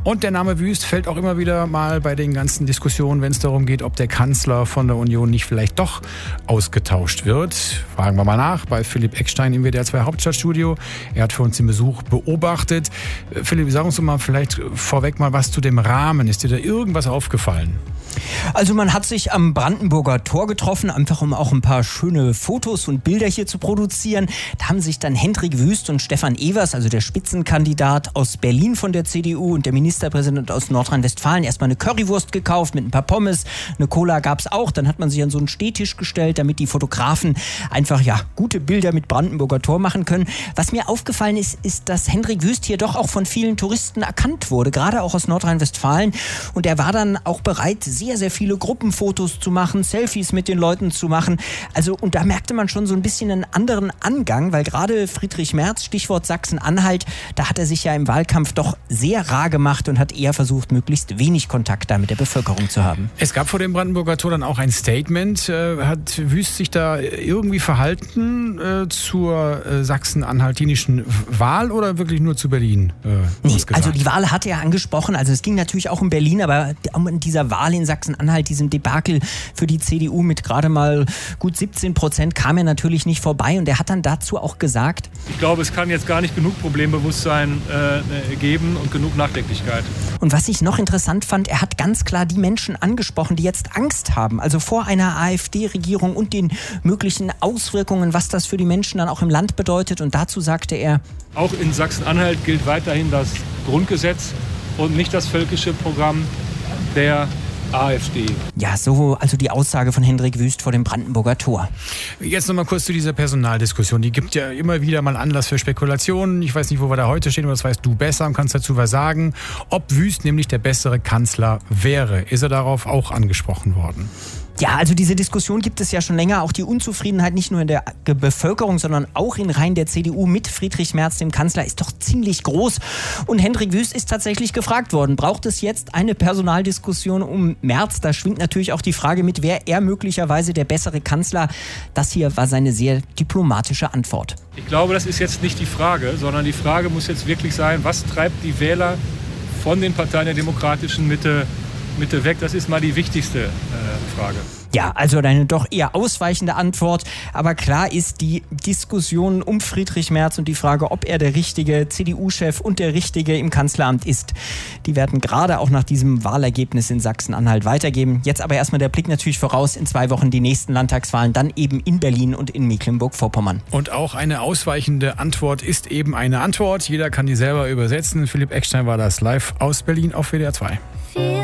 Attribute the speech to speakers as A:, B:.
A: Und der Name Wüst fällt auch immer wieder mal bei den ganzen Diskussionen, wenn es darum geht, ob der Kanzler von der Union nicht vielleicht doch ausgetauscht wird. Fragen wir mal nach bei Philipp Eckstein im WDR 2 Hauptstadtstudio. Er hat für uns den Besuch beobachtet. Philipp, sag uns doch mal vielleicht vorweg mal was zu dem Rahmen. Ist dir da irgendwas aufgefallen?
B: Also man hat sich am Brandenburger Tor getroffen, einfach um auch ein paar schöne Fotos und Bilder hier zu produzieren. Da haben sich dann Hendrik Wüst und Stefan Evers, also der Spitzenkandidat aus Berlin von der CDU und der Ministerpräsident aus Nordrhein-Westfalen, erstmal eine Currywurst gekauft mit ein paar Pommes. Eine Cola gab es auch. Dann hat man sich an so einen Stehtisch gestellt, damit die Fotografen einfach gute Bilder mit Brandenburger Tor machen können. Was mir aufgefallen ist, dass Hendrik Wüst hier doch auch von vielen Touristen erkannt wurde, gerade auch aus Nordrhein-Westfalen. Und er war dann auch bereit, sehr, sehr viele Gruppenfotos zu machen, Selfies mit den Leuten zu machen. Also, und da merkte man schon so ein bisschen einen anderen Angang, weil gerade Friedrich Merz, Stichwort Sachsen-Anhalt, da hat er sich ja im Wahlkampf doch sehr rar gemacht und hat eher versucht, möglichst wenig Kontakt da mit der Bevölkerung zu haben.
A: Es gab vor dem Brandenburger Tor dann auch ein Statement. Hat Wüst sich da irgendwie verhalten zur sachsen-anhaltinischen Wahl oder wirklich nur zu Berlin?
B: Nee, also die Wahl hat er angesprochen. Also es ging natürlich auch um Berlin, aber um dieser Wahl in Sachsen-Anhalt, diesem Debakel für die CDU mit gerade mal gut 17%, kam er natürlich nicht vorbei. Und er hat dann dazu auch gesagt:
C: Ich glaube, es kann jetzt gar nicht genug Problembewusstsein geben und genug Nachdenklichkeit.
B: Und was ich noch interessant fand, er hat ganz klar die Menschen angesprochen, die jetzt Angst haben, also vor einer AfD-Regierung und den möglichen Auswirkungen, was das für die Menschen dann auch im Land bedeutet. Und dazu sagte er:
C: Auch in Sachsen-Anhalt gilt weiterhin das Grundgesetz und nicht das völkische Programm der AfD.
B: Ja, so also die Aussage von Hendrik Wüst vor dem Brandenburger Tor.
A: Jetzt nochmal kurz zu dieser Personaldiskussion. Die gibt ja immer wieder mal Anlass für Spekulationen. Ich weiß nicht, wo wir da heute stehen, aber das weißt du besser und kannst dazu was sagen. Ob Wüst nämlich der bessere Kanzler wäre, ist er darauf auch angesprochen worden?
B: Ja, also diese Diskussion gibt es ja schon länger. Auch die Unzufriedenheit nicht nur in der Bevölkerung, sondern auch in Reihen der CDU mit Friedrich Merz, dem Kanzler, ist doch ziemlich groß. Und Hendrik Wüst ist tatsächlich gefragt worden, braucht es jetzt eine Personaldiskussion um Merz? Da schwingt natürlich auch die Frage mit, wäre er möglicherweise der bessere Kanzler? Das hier war seine sehr diplomatische Antwort.
C: Ich glaube, das ist jetzt nicht die Frage, sondern die Frage muss jetzt wirklich sein, was treibt die Wähler von den Parteien der demokratischen Mitte weg? Das ist mal die wichtigste Frage.
B: Ja, also eine doch eher ausweichende Antwort. Aber klar ist, die Diskussion um Friedrich Merz und die Frage, ob er der richtige CDU-Chef und der richtige im Kanzleramt ist, die werden gerade auch nach diesem Wahlergebnis in Sachsen-Anhalt weitergeben. Jetzt aber erstmal der Blick natürlich voraus: in 2 Wochen die nächsten Landtagswahlen, dann eben in Berlin und in Mecklenburg-Vorpommern.
A: Und auch eine ausweichende Antwort ist eben eine Antwort. Jeder kann die selber übersetzen. Philipp Eckstein war das live aus Berlin auf WDR 2.